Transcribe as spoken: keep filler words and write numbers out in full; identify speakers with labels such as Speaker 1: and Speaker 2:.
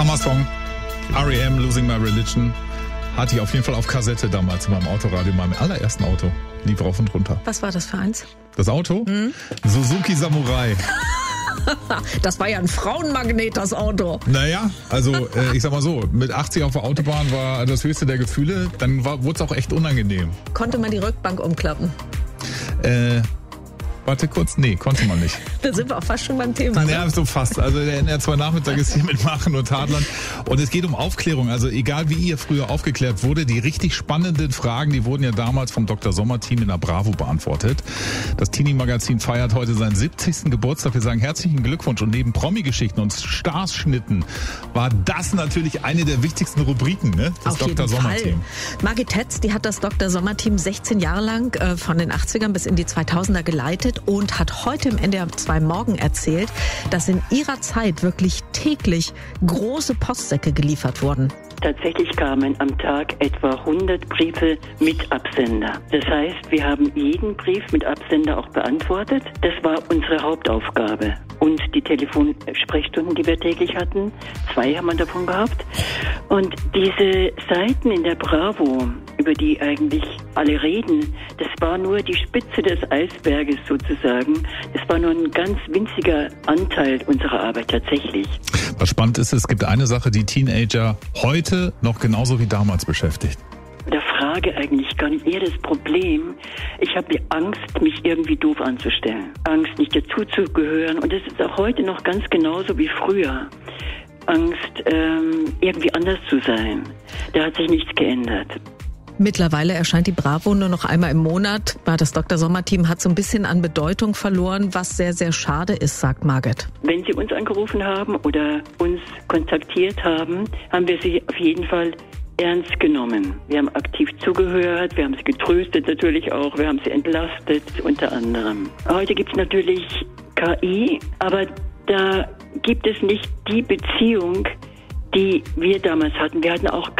Speaker 1: Hammer-Song. R E M, Losing My Religion. Hatte ich auf jeden Fall auf Kassette damals in meinem Autoradio, in meinem allerersten Auto. Lief rauf und runter.
Speaker 2: Was war das für eins?
Speaker 1: Das Auto? Hm? Suzuki Samurai.
Speaker 2: Das war ja ein Frauenmagnet, das Auto.
Speaker 1: Naja, also äh, ich sag mal so, mit achtzig auf der Autobahn war das höchste der Gefühle. Dann wurde es auch echt unangenehm.
Speaker 2: Konnte man die Rückbank umklappen?
Speaker 1: Äh... Warte kurz, nee, konnte man nicht.
Speaker 2: Da sind wir auch fast schon beim Thema.
Speaker 1: Ja,
Speaker 2: ne?
Speaker 1: so fast. Also der N R zwei Nachmittag ist hier mit Machen und Tadlern. Und es geht um Aufklärung. Also egal wie ihr früher aufgeklärt wurde, die richtig spannenden Fragen, die wurden ja damals vom Doktor Sommer-Team in der Bravo beantwortet. Das Teenie-Magazin feiert heute seinen siebzigsten Geburtstag. Wir sagen herzlichen Glückwunsch. Und neben Promi-Geschichten und Starschnitten war das natürlich eine der wichtigsten Rubriken, ne? Das Doktor Sommer-Team.
Speaker 2: Margit Tetz, die hat das Doktor Sommer-Team sechzehn Jahre lang äh, von den achtzigern bis in die zweitausender geleitet und hat heute im N D R zwei Morgen erzählt, dass in ihrer Zeit wirklich täglich große Postsäcke geliefert wurden.
Speaker 3: Tatsächlich kamen am Tag etwa hundert Briefe mit Absender. Das heißt, wir haben jeden Brief mit Absender auch beantwortet. Das war unsere Hauptaufgabe. Und die Telefonsprechstunden, die wir täglich hatten, zwei haben wir davon gehabt. Und diese Seiten in der Bravo, über die eigentlich alle reden, das war nur die Spitze des Eisberges sozusagen. Das war nur ein ganz winziger Anteil unserer Arbeit tatsächlich.
Speaker 1: Was spannend ist, es gibt eine Sache, die Teenager heute noch genauso wie damals beschäftigt.
Speaker 3: Der Frage eigentlich gar nicht eher das Problem. Ich habe die Angst, mich irgendwie doof anzustellen. Angst, nicht dazuzugehören. Und das ist auch heute noch ganz genauso wie früher. Angst, ähm, irgendwie anders zu sein. Da hat sich nichts geändert.
Speaker 2: Mittlerweile erscheint die Bravo nur noch einmal im Monat. Das Doktor Sommer-Team hat so ein bisschen an Bedeutung verloren, was sehr, sehr schade ist, sagt Margit.
Speaker 3: Wenn Sie uns angerufen haben oder uns kontaktiert haben, haben wir Sie auf jeden Fall ernst genommen. Wir haben aktiv zugehört, wir haben sie getröstet natürlich auch, wir haben sie entlastet unter anderem. Heute gibt es natürlich K I, aber da gibt es nicht die Beziehung, die wir damals hatten. Wir hatten auch